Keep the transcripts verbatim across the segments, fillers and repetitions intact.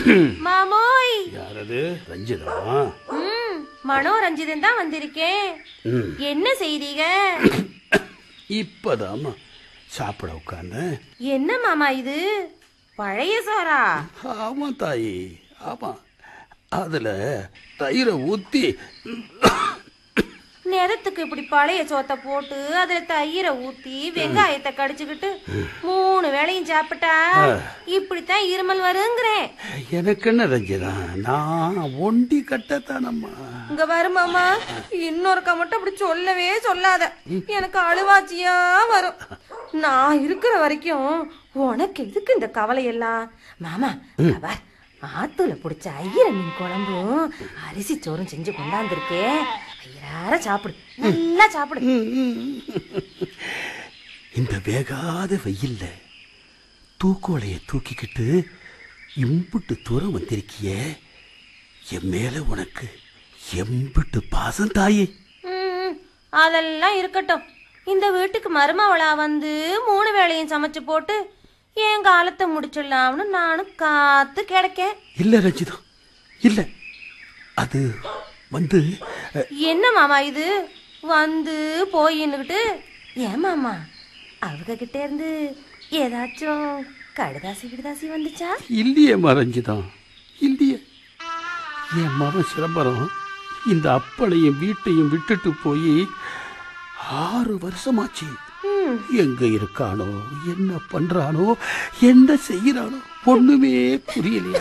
மாமோய். யாரது? ரஞ்சிதா? ம், மனோ ரஞ்சிதன் தான் வந்திருக்கேன். என்ன செய்றீங்க? இப்பதாமா சாப்பிட உட்கார்ந்த. என்ன மாமா இது பழைய சோறா? ஆமா தாயி, ஆமா. அதுல தயிரை ஊத்தி நேரத்துக்கு இப்படி பழைய சோத்தை போட்டு அதுல தயிரை ஊத்தி வெங்காயத்தை கடிச்சுக்கிட்டு மூணு வேளையும் சாப்பிட்டா இப்படித்தான் இருமல் வருங்கிறேன். எனக்கு என்ன ரஞ்சிதா, நான் ஒண்டி கட்டத்தானம்மா. இங்க வருமாமா, இன்னொருக்கா மட்டும் அப்படி சொல்லவே சொல்லாத, எனக்கு அழுவாச்சியா வரும். நான் இருக்கிற வரைக்கும் உனக்கு எதுக்கு இந்த கவலை எல்லாம்? மாமா, ஆத்துல பிடிச்ச ஐயர மீன் குழம்பும் அரிசி சோறும் செஞ்சு கொண்டாந்துருக்கே, ஐயரார சாப்பிடு, நல்லா சாப்பிடு. இந்த வேகாத வெயில்ல தூக்குவளைய தூக்கிக்கிட்டு இம்புட்டு தூரம் வந்திருக்கிய, என் மேல உனக்கு எம்பிட்டு பாசம் தாயே. அதெல்லாம் இருக்கட்டும். இந்த வீட்டுக்கு மருமவளா வந்து மூணு வேளையும் சமைச்சு போட்டு என் காலத்தை முடிச்சிடலாம்னு நானும் காத்து கிடைக்கேன். இல்ல ரஞ்சிதா, இல்ல. அது வந்து என்ன மாமா இது வந்து போயின்னுகிட்டு? ஏன் மாமா, அவங்க கிட்ட இருந்து ஏதாச்சும் கடுதாசி விடுதாசி வந்துச்சா? இல்லையே ரஞ்சிதா, இல்லையே. என் மகன் சிதம்பரம் இந்த அப்பளையும் வீட்டையும் விட்டுட்டு போய் ஆறு வருஷமாச்சு. எங்க இருக்கானோ, என்ன பண்றானோ, என்ன செய்யறானோ ஒண்ணுமே புரியலையா?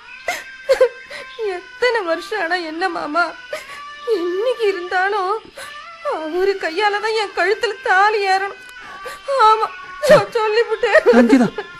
எத்தனை வருஷம் ஆனா என்ன மாமா, இன்னைக்கு இருந்தாலும் அவரு கையாலதான் என் கழுத்துல தாலி ஏறணும். ஆமா, சொல்லிவிட்டேன்.